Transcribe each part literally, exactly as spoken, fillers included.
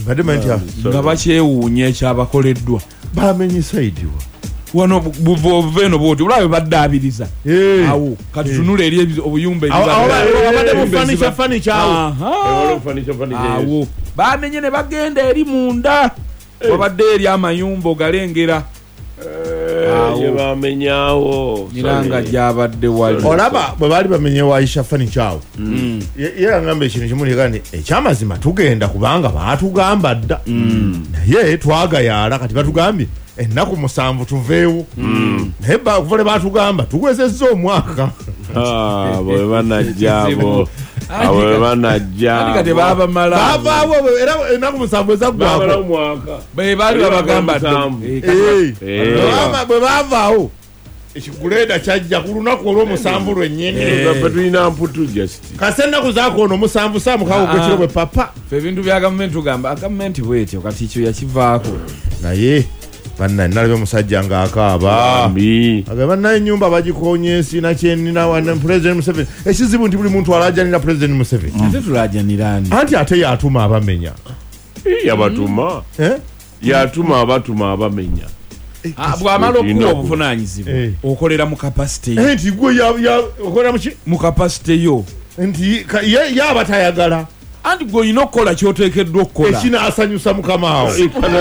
badementi nga bakyewuunya ekyabakoleddwa bamenye side wa wano buveno bwoti ulabe baddaabiriza awo kati tunula eri obuyumba abadde bufanisha fanisha awo bamenye ne bagenda eri munda wabadde eri amayumba galengera ye bamenyawo niranga gyabadde wali olaba bwe bali bamenye waisha fanisha awo ye ngamba ekintu kimu ligani ekyamazima tugenda kubanga baatugamba dda naye twagayala kati batugambye ennaku musanvu tuveewo naye bakuvole batugamba tugwezezza omwaka bwe banajjabo awe banajja tebabamala bavaawo era ennaku musanvu ezaggwako be baali babagamba bwe bavaawo ekiguleda kyajja ku lunaku olw'omusanvu lwennyini tulina mputu just kase ennaku zaakoono omusanvu saamukawo gwekiro bwe papa fe ebintu bya gavumenti tugamba gavumenti bwetyo kati ekyo yakivaako naye banna nalabye omusajja ng'akaaba bannaye ennyumba bagikonye sina kyenina wana President Museveni ekizibu nti buli muntu alaajanira President Museveni ate tulaajanirani anti ate yatuma abamenya yabatuma yatuma abatuma abamenya bw'amala okuwa obuvunaanyizibwa okolera mu kapasite yo nti gwe okolera mu kapasite yo nti yaba tayagala anti gwe olina okukola kyoteekeddwa okukola ekinaasanyusa mukama awo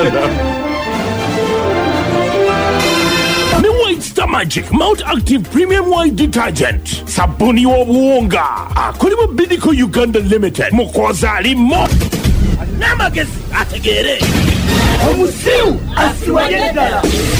Magic Mount Active Premium White Detergent sabuni w'obuwunga akolebwa Bidco Uganda Limited mukoza alimo namagezi ategeere omusiru asiwanye ddala